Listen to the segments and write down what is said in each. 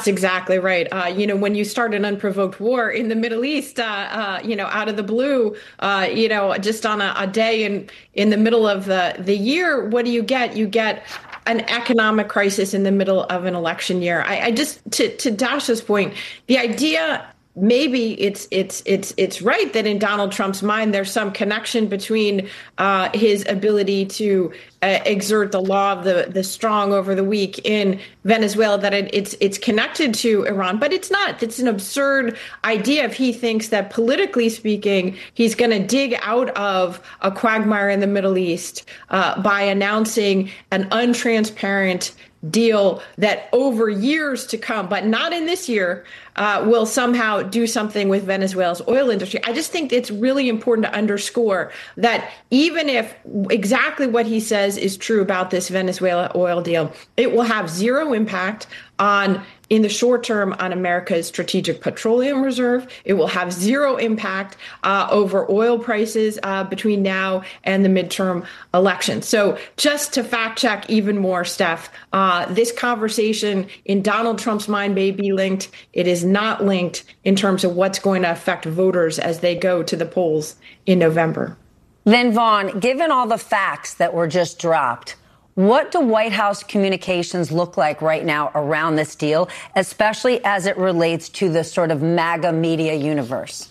That's exactly right. When you start an unprovoked war in the Middle East, out of the blue, just on a day in the middle of the year, what do you get? You get an economic crisis in the middle of an election year. I just, to Dasha's point, the idea, maybe it's right that in Donald Trump's mind there's some connection between his ability to exert the law of the strong over the weak in Venezuela, that it's connected to Iran, but it's not. It's an absurd idea if he thinks that politically speaking he's going to dig out of a quagmire in the Middle East by announcing an untransparent deal that over years to come, but not in this year, will somehow do something with Venezuela's oil industry. I just think it's really important to underscore that even if exactly what he says is true about this Venezuela oil deal, it will have zero impact in the short term on America's strategic petroleum reserve. It will have zero impact over oil prices between now and the midterm election. So just to fact check even more, Steph, this conversation in Donald Trump's mind may be linked. It is not linked in terms of what's going to affect voters as they go to the polls in November. Then, Vaughn, given all the facts that were just dropped, what do White House communications look like right now around this deal, especially as it relates to the sort of MAGA media universe?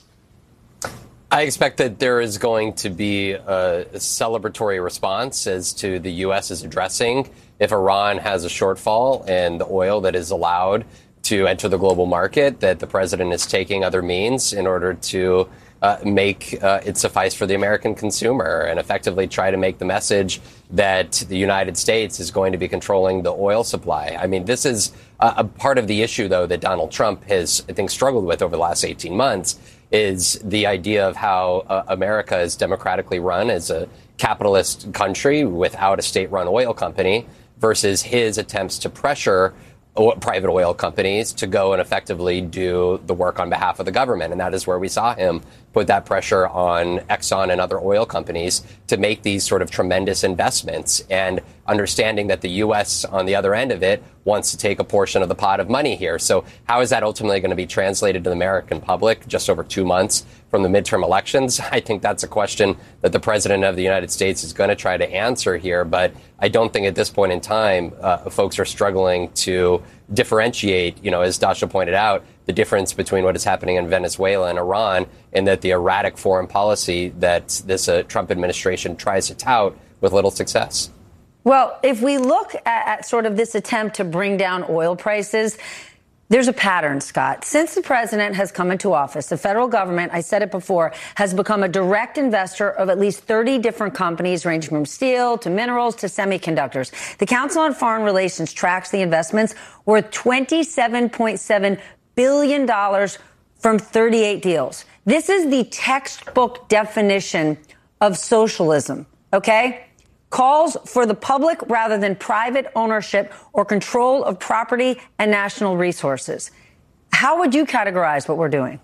I expect that there is going to be a celebratory response as to the U.S. is addressing if Iran has a shortfall in the oil that is allowed to enter the global market, that the president is taking other means in order to make it suffice for the American consumer and effectively try to make the message that the United States is going to be controlling the oil supply. I mean, this is a part of the issue, though, that Donald Trump has, I think, struggled with over the last 18 months is the idea of how America is democratically run as a capitalist country without a state-run oil company versus his attempts to pressure private oil companies to go and effectively do the work on behalf of the government. And that is where we saw him put that pressure on Exxon and other oil companies to make these sort of tremendous investments, and understanding that the U.S. on the other end of it wants to take a portion of the pot of money here. So how is that ultimately going to be translated to the American public just over 2 months from the midterm elections? I think that's a question that the president of the United States is going to try to answer here. But I don't think at this point in time, folks are struggling to differentiate, as Dasha pointed out, the difference between what is happening in Venezuela and Iran, and that the erratic foreign policy that this Trump administration tries to tout with little success. Well, if we look at sort of this attempt to bring down oil prices, there's a pattern, Scott. Since the president has come into office, the federal government, I said it before, has become a direct investor of at least 30 different companies, ranging from steel to minerals to semiconductors. The Council on Foreign Relations tracks the investments worth $27.7 billion from 38 deals. This is the textbook definition of socialism, okay? Calls for the public rather than private ownership or control of property and national resources. How would you categorize what we're doing?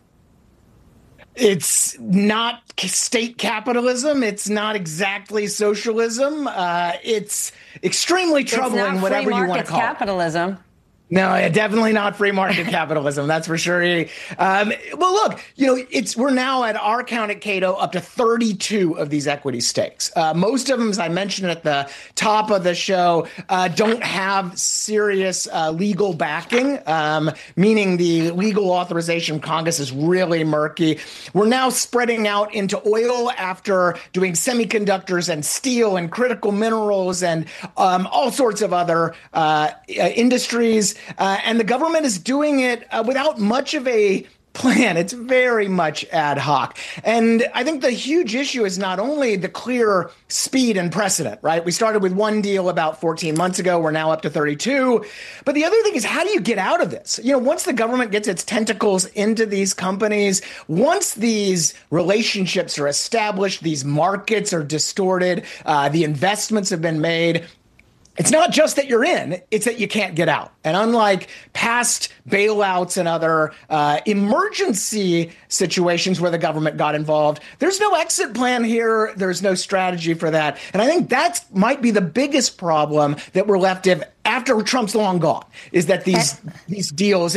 It's not state capitalism. It's not exactly socialism. It's extremely troubling, whatever you want to call it. Capitalism. No, definitely not free market capitalism. That's for sure. Well, look, we're now at our count at Cato up to 32 of these equity stakes. Most of them, as I mentioned at the top of the show, don't have serious legal backing, meaning the legal authorization from Congress is really murky. We're now spreading out into oil after doing semiconductors and steel and critical minerals and all sorts of other industries. And the government is doing it without much of a plan. It's very much ad hoc. And I think the huge issue is not only the clear speed and precedent, right? We started with one deal about 14 months ago. We're now up to 32. But the other thing is, how do you get out of this? Once the government gets its tentacles into these companies, once these relationships are established, these markets are distorted, the investments have been made, it's not just that you're in, it's that you can't get out. And unlike past bailouts and other emergency situations where the government got involved, there's no exit plan here. There's no strategy for that. And I think that might be the biggest problem that we're left with after Trump's long gone, is that these deals